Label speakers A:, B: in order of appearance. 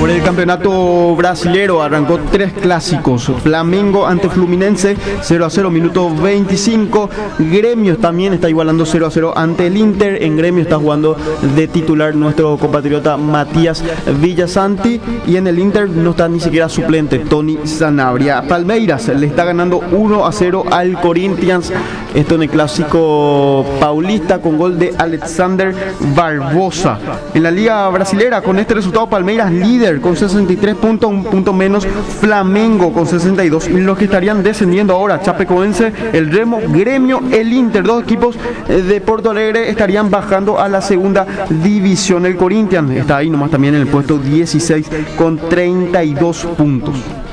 A: Por el campeonato brasilero arrancó 3 clásicos. Flamengo ante Fluminense 0-0, minuto 25. Gremio también está igualando 0-0 ante el Inter. En Gremio está jugando de titular nuestro compatriota Matías Villasanti. Y en el Inter no está ni siquiera suplente Tony Sanabria. Palmeiras le está ganando 1-0 al Corinthians. Esto en el clásico paulista con gol de Alexander Barbosa. En la liga brasilera, con este resultado, Palmeiras líder con 63 puntos, un punto menos Flamengo con 62. Y los que estarían descendiendo ahora, Chapecoense, el Remo, Gremio, el Inter, 2 equipos de Porto Alegre estarían bajando a la segunda división. El Corinthians está ahí nomás también en el puesto 16 con 32 puntos.